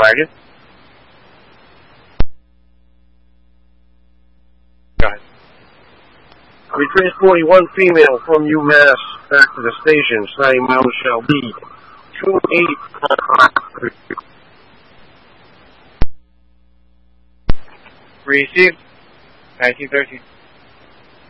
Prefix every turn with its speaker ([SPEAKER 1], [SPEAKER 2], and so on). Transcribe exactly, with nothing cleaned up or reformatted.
[SPEAKER 1] wagon. Go ahead.
[SPEAKER 2] We transporting one female from UMass back to the station, signing Miles shall be two eight.
[SPEAKER 1] Received. nineteen thirteen.